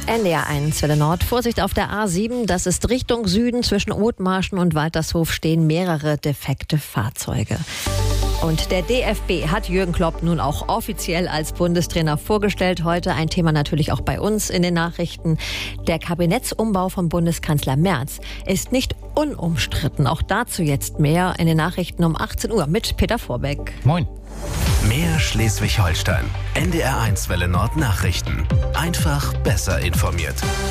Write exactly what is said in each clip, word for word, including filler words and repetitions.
N D R eins, Welle Nord. Vorsicht auf der A sieben. Das ist Richtung Süden. Zwischen Othmarschen und Waltershof stehen mehrere defekte Fahrzeuge. Und der D F B hat Jürgen Klopp nun auch offiziell als Bundestrainer vorgestellt. Heute ein Thema natürlich auch bei uns in den Nachrichten. Der Kabinettsumbau von Bundeskanzler Merz ist nicht unumstritten. Auch dazu jetzt mehr in den Nachrichten um achtzehn Uhr mit Peter Vorbeck. Moin. Mehr Schleswig-Holstein. N D R eins Welle Nord Nachrichten. Einfach besser informiert.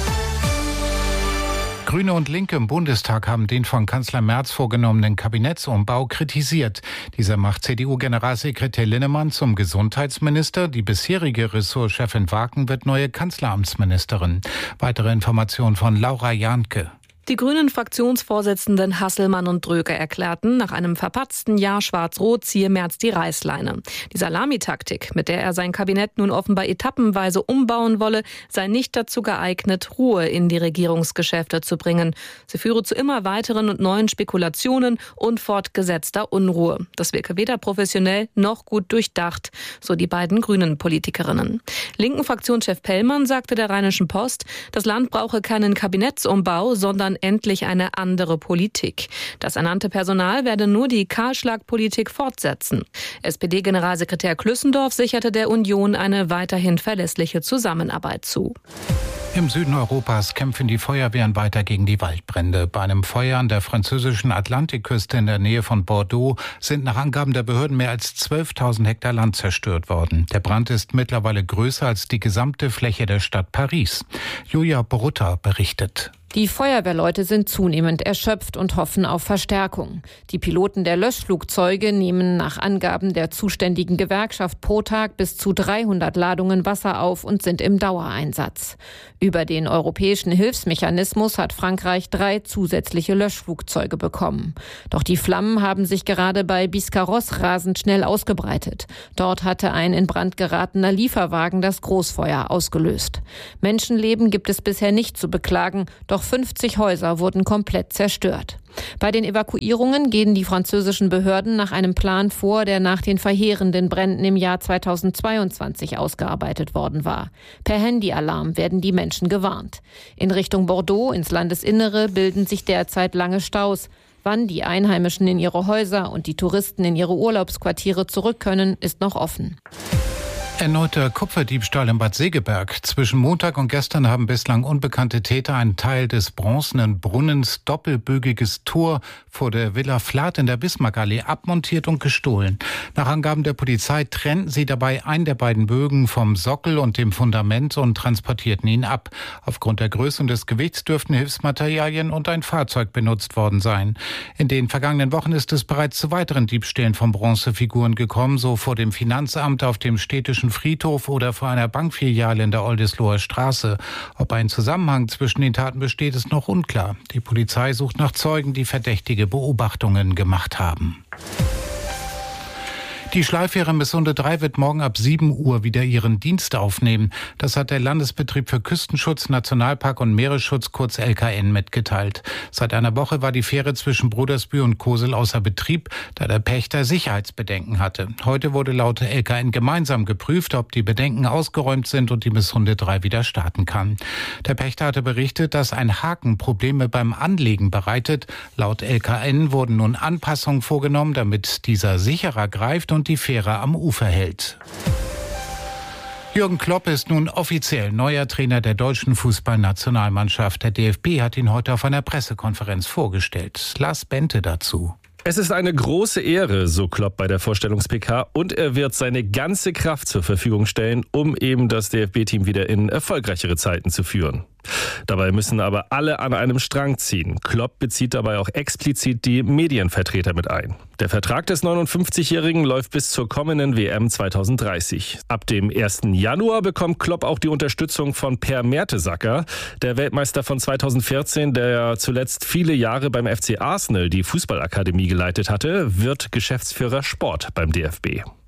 Grüne und Linke im Bundestag haben den von Kanzler Merz vorgenommenen Kabinettsumbau kritisiert. Dieser macht C D U-Generalsekretär Linnemann zum Gesundheitsminister. Die bisherige Ressortchefin Waken wird neue Kanzleramtsministerin. Weitere Informationen von Laura Jahnke. Die Grünen-Fraktionsvorsitzenden Hasselmann und Dröger erklärten, nach einem verpatzten Jahr Schwarz-Rot ziehe Merz die Reißleine. Die Salamitaktik, mit der er sein Kabinett nun offenbar etappenweise umbauen wolle, sei nicht dazu geeignet, Ruhe in die Regierungsgeschäfte zu bringen. Sie führe zu immer weiteren und neuen Spekulationen und fortgesetzter Unruhe. Das wirke weder professionell noch gut durchdacht, so die beiden Grünen-Politikerinnen. Linken Fraktionschef Pellmann sagte der Rheinischen Post, das Land brauche keinen Kabinettsumbau, sondern endlich eine andere Politik. Das ernannte Personal werde nur die Kahlschlagpolitik fortsetzen. S P D-Generalsekretär Klüssendorf sicherte der Union eine weiterhin verlässliche Zusammenarbeit zu. Im Süden Europas kämpfen die Feuerwehren weiter gegen die Waldbrände. Bei einem Feuer an der französischen Atlantikküste in der Nähe von Bordeaux sind nach Angaben der Behörden mehr als zwölftausend Hektar Land zerstört worden. Der Brand ist mittlerweile größer als die gesamte Fläche der Stadt Paris. Julia Borutta berichtet. Die Feuerwehrleute sind zunehmend erschöpft und hoffen auf Verstärkung. Die Piloten der Löschflugzeuge nehmen nach Angaben der zuständigen Gewerkschaft pro Tag bis zu dreihundert Ladungen Wasser auf und sind im Dauereinsatz. Über den europäischen Hilfsmechanismus hat Frankreich drei zusätzliche Löschflugzeuge bekommen. Doch die Flammen haben sich gerade bei Biscarrosse rasend schnell ausgebreitet. Dort hatte ein in Brand geratener Lieferwagen das Großfeuer ausgelöst. Menschenleben gibt es bisher nicht zu beklagen, doch fünfzig Häuser wurden komplett zerstört. Bei den Evakuierungen gehen die französischen Behörden nach einem Plan vor, der nach den verheerenden Bränden im Jahr zweitausendzweiundzwanzig ausgearbeitet worden war. Per Handyalarm werden die Menschen gewarnt. In Richtung Bordeaux, ins Landesinnere, bilden sich derzeit lange Staus. Wann die Einheimischen in ihre Häuser und die Touristen in ihre Urlaubsquartiere zurück können, ist noch offen. Erneuter Kupferdiebstahl in Bad Segeberg. Zwischen Montag und gestern haben bislang unbekannte Täter einen Teil des bronzenen Brunnens doppelbögiges Tor vor der Villa Flath in der Bismarckallee abmontiert und gestohlen. Nach Angaben der Polizei trennten sie dabei einen der beiden Bögen vom Sockel und dem Fundament und transportierten ihn ab. Aufgrund der Größe und des Gewichts dürften Hilfsmaterialien und ein Fahrzeug benutzt worden sein. In den vergangenen Wochen ist es bereits zu weiteren Diebstählen von Bronzefiguren gekommen, so vor dem Finanzamt auf dem städtischen Friedhof oder vor einer Bankfiliale in der Oldesloher Straße. Ob ein Zusammenhang zwischen den Taten besteht, ist noch unklar. Die Polizei sucht nach Zeugen, die verdächtige Beobachtungen gemacht haben. Die Schleifähre Missunde drei wird morgen ab sieben Uhr wieder ihren Dienst aufnehmen. Das hat der Landesbetrieb für Küstenschutz, Nationalpark und Meeresschutz, kurz L K N, mitgeteilt. Seit einer Woche war die Fähre zwischen Brudersbühl und Kosel außer Betrieb, da der Pächter Sicherheitsbedenken hatte. Heute wurde laut L K N gemeinsam geprüft, ob die Bedenken ausgeräumt sind und die Missunde drei wieder starten kann. Der Pächter hatte berichtet, dass ein Haken Probleme beim Anlegen bereitet. Laut L K N wurden nun Anpassungen vorgenommen, damit dieser sicherer greift und die Fähre am Ufer hält. Jürgen Klopp ist nun offiziell neuer Trainer der deutschen Fußballnationalmannschaft. Der D F B hat ihn heute auf einer Pressekonferenz vorgestellt. Lars Bente dazu. Es ist eine große Ehre, so Klopp bei der Vorstellungs-P K, und er wird seine ganze Kraft zur Verfügung stellen, um eben das D F B-Team wieder in erfolgreichere Zeiten zu führen. Dabei müssen aber alle an einem Strang ziehen. Klopp bezieht dabei auch explizit die Medienvertreter mit ein. Der Vertrag des neunundfünfzigjährigen läuft bis zur kommenden W M zweitausenddreißig. Ab dem ersten Januar bekommt Klopp auch die Unterstützung von Per Mertesacker, der Weltmeister von zweitausendvierzehn, der zuletzt viele Jahre beim F C Arsenal die Fußballakademie geleitet hatte, wird Geschäftsführer Sport beim D F B.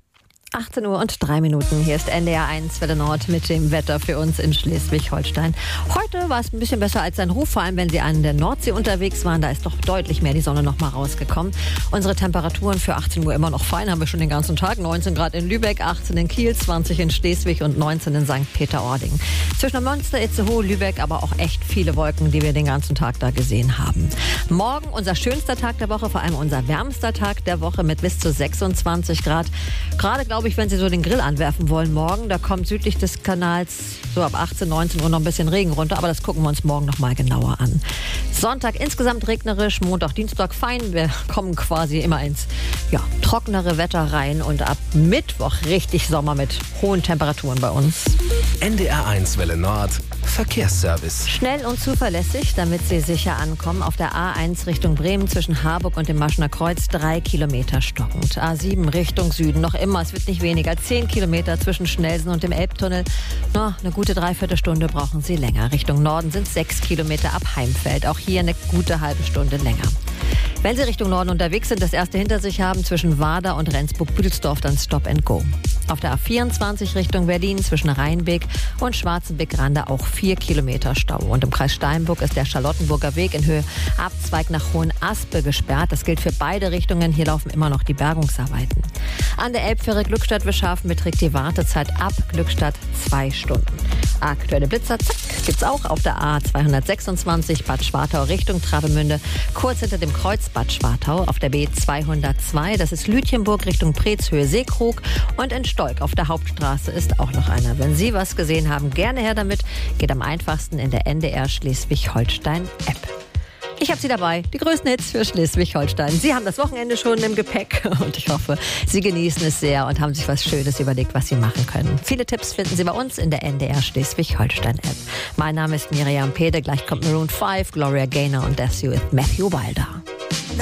achtzehn Uhr und drei Minuten. Hier ist N D R eins Welle Nord mit dem Wetter für uns in Schleswig-Holstein. Heute war es ein bisschen besser als sein Ruf, vor allem wenn Sie an der Nordsee unterwegs waren. Da ist doch deutlich mehr die Sonne noch mal rausgekommen. Unsere Temperaturen für achtzehn Uhr immer noch fein, haben wir schon den ganzen Tag. neunzehn Grad in Lübeck, achtzehn in Kiel, zwanzig in Schleswig und neunzehn in Sankt Peter-Ording. Zwischen Münster, Itzehoe, Lübeck aber auch echt viele Wolken, die wir den ganzen Tag da gesehen haben. Morgen unser schönster Tag der Woche, vor allem unser wärmster Tag der Woche mit bis zu sechsundzwanzig Grad. Gerade glaube ich, wenn Sie so den Grill anwerfen wollen morgen, da kommt südlich des Kanals so ab achtzehn, neunzehn Uhr noch ein bisschen Regen runter, aber das gucken wir uns morgen noch mal genauer an. Sonntag insgesamt regnerisch, Montag, Dienstag fein. Wir kommen quasi immer ins ja, trockenere Wetter rein und ab Mittwoch richtig Sommer mit hohen Temperaturen bei uns. N D R eins Welle Nord Verkehrsservice. Schnell und zuverlässig, damit Sie sicher ankommen. Auf der A eins Richtung Bremen zwischen Harburg und dem Maschener Kreuz drei Kilometer stockend. A sieben Richtung Süden noch immer, es wird nicht weniger. zehn Kilometer zwischen Schnelsen und dem Elbtunnel. No, eine gute Dreiviertelstunde brauchen Sie länger. Richtung Norden sind sechs Kilometer ab Heimfeld. Auch hier eine gute halbe Stunde länger. Wenn Sie Richtung Norden unterwegs sind, das erste hinter sich haben, zwischen Warder und Rendsburg-Büdelsdorf, dann Stop and Go. Auf der A vierundzwanzig Richtung Berlin zwischen Rheinbeek und Schwarzenbeck-Rande auch vier Kilometer Stau. Und im Kreis Steinburg ist der Charlottenburger Weg in Höhe Abzweig nach Hohenaspe gesperrt. Das gilt für beide Richtungen. Hier laufen immer noch die Bergungsarbeiten. An der Elbfähre Glückstadt-Wischhafen beträgt die Wartezeit ab Glückstadt zwei Stunden. Aktuelle Blitzer, zack, gibt's auch auf der A zweihundertsechsundzwanzig Bad Schwartau Richtung Travemünde, kurz hinter dem Kreuz Bad Schwartau. Auf der B zweihundertzwei, das ist Lütjenburg Richtung Preetz-Höhe Seekrug. Und in Stolk auf der Hauptstraße ist auch noch einer. Wenn Sie was gesehen haben, gerne her damit. Geht am einfachsten in der N D R Schleswig-Holstein-App. Ich habe Sie dabei, die größten Hits für Schleswig-Holstein. Sie haben das Wochenende schon im Gepäck und ich hoffe, Sie genießen es sehr und haben sich was Schönes überlegt, was Sie machen können. Viele Tipps finden Sie bei uns in der N D R Schleswig-Holstein-App. Mein Name ist Miriam Pede, gleich kommt Maroon fünf, Gloria Gaynor und That's You with Matthew Wilder.